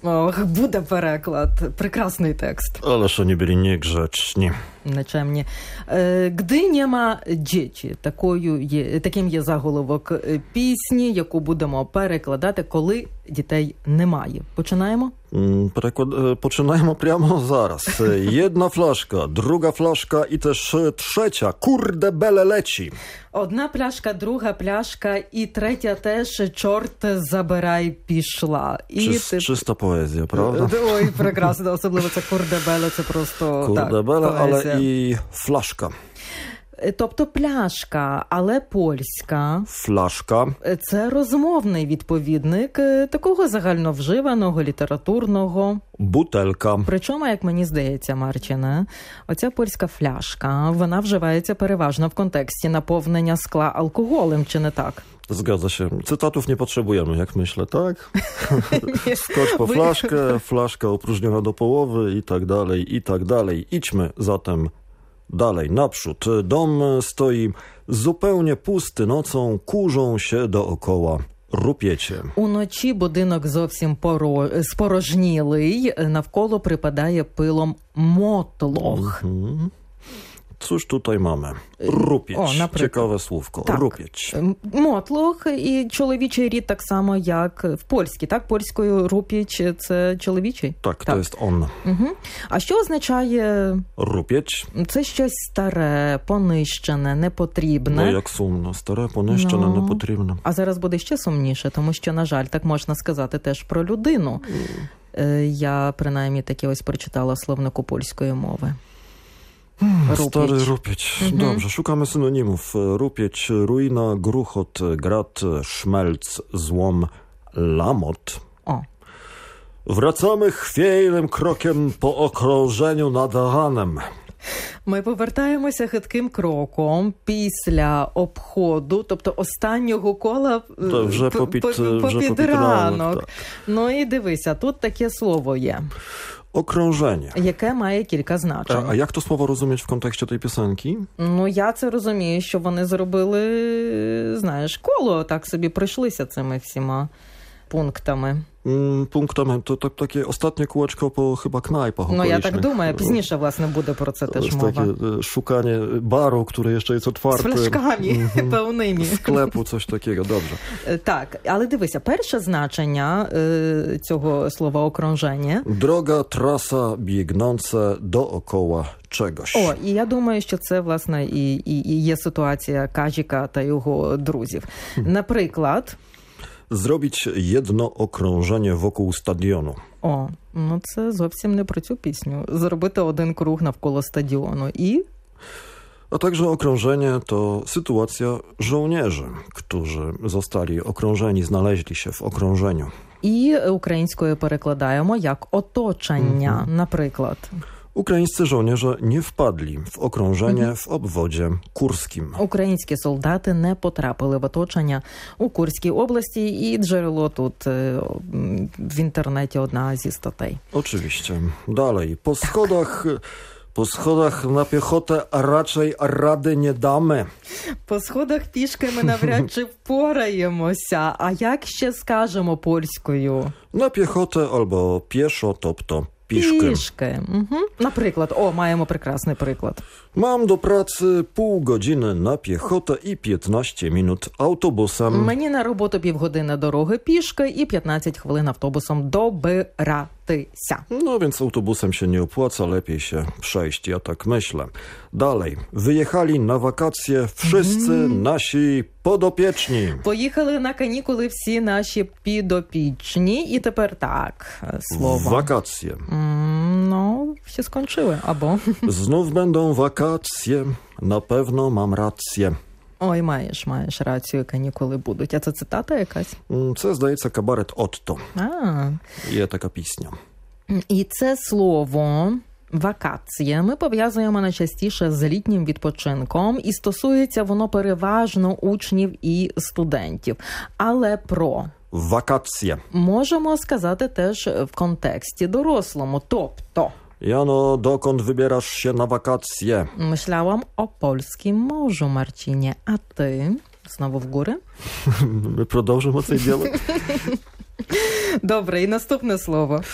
Ох, буде переклад. Прекрасний текст. Ależ oni byli niegrzeczni. Нечемні. «Gdy nie ma dzieci». Таким є заголовок пісні, яку будемо перекладати, коли дітей немає. Починаємо? Poczynajmy прямо зараз. Jedna flaszka, druga flaszka i też trzecia. Kurde bele leci. Одна пляшка, друга пляшка і третя теж «Чорт забирай» пішла. Czysta poezja, prawda? Ой, прекрасно. Особливо це «Курдебеле», це просто Kurdebele, поезія. ale i flaszka. Тобто пляшка, але польська. Flaszka. Це розмовний відповідник такого загальновживаного, літературного. Butelka. Причому, як мені здається, Марчине, оця польська фляшка, вона вживається переважно в контексті наповнення скла алкоголем, чи не так? Zgadza się. Cytatów nie potrzebujemy, jak myślę, tak? Skocz po flaszkę, flaszka opróżniona do połowy i tak dalej, i tak dalej. Idźmy zatem dalej, naprzód. Dom stoi zupełnie pusty nocą, kurzą się dookoła. Rupiecie. Уночі будинок зовсім спорожнілий, навколо припадає пилом мотлох. Cóż tutaj mamy? Rupieć. Ciekawe słówko. Так. Rupieć. Мотлох і чоловічий рід так само, як в польській. Так, польською рупіч – це чоловічий? Tak, to jest on. Угу. А що означає? Rupieć. Це щось старе, понищене, непотрібне. No jak sumno. Stare, poniszczone, niepotrzebne. А зараз буде ще сумніше, тому що, на жаль, так можна сказати теж про людину. Я, принаймні, таке ось прочитала в словнику польської мови. Rupieć. Stary rupieć. Dobrze, szukamy synonimów. Rupieć, ruina, gruchot, grat, szmelc, złom, lamot. O. Wracamy chwiejnym krokiem po okrążeniu nad ranem. Ми повертаємося хитким кроком після обходу, тобто останнього кола вже попід ранок. Так. Ну і дивися, тут таке слово є. Okrążenie. Яке має кілька значень. А як to słowo rozumieć w kontekście tej piosenki? Ну, я це розумію, що вони зробили, знаєш, коло, так собі пройшлися цими всіма пунктами. Punktami, to takie ostatnie kółeczko po chyba knajpach No okolicznych. ja tak думаю, пізніше, власне, буде про це теж мова. Takie szukanie baru, który jeszcze jest otwarty. З фляшками певними. Sklepu, coś takiego, dobrze. Так, але дивися, перше значення цього слова «окруження». Droga, trasa biegnąca dookoła czegoś. О, і я думаю, що це, власне, і є ситуація Казіка та його друзів. Наприклад... Zrobić jedno okrążenie wokół stadionu. О, ну це зовсім не про цю пісню. Зробити один круг навколо стадіону. І? A także okrążenie to sytuacja żołnierzy, którzy zostali okrążeni, znaleźli się w okrążeniu. І українською перекладаємо як оточення, наприклад. Ukraińscy żołnierze nie wpadli w okrążenie w obwodzie kurskim. Українські солдати не потрапили в оточення у Курській області, і джерело тут в інтернеті одна зі статей. Oczywiście. Dalej. Po schodach na piechotę raczej rady nie damy. По сходах пішки ми навряд чи впораємося. А як ще скажемо польською? Na piechotę albo pieszo, to пішки. Пішки. Угу. Наприклад, маємо прекрасний приклад. Mam do pracy pół godziny na piechotę i 15 minut autobusem. Мені на роботу півгодини дороги пішки і 15 хвилин автобусом добиратися. No więc autobusem się nie opłaca, lepiej się przejść, ja tak myślę. Dalej. Wyjechali na wakacje wszyscy nasi podopieczni. Поїхали на канікули всі наші підопічні. І тепер так, слово. Wakacje. No, się skończyły, albo... Znów będą wakacje, na pewno mam rację. Ой, маєш рацію, канікули будуть. А це цитата якась? Це, здається, кабарет Отто. Є така пісня. І це слово «вакація» ми пов'язуємо найчастіше з літнім відпочинком, і стосується воно переважно учнів і студентів. Але про Wakacje. Можемо сказати теж в контексті дорослому, тобто... Jano, dokąd wybierasz się na wakacje? Myślałam o polskim morzu, Marcinie. A ty? Znowu w górę? My продовжимо цей діалог. Добре, і наступне слово.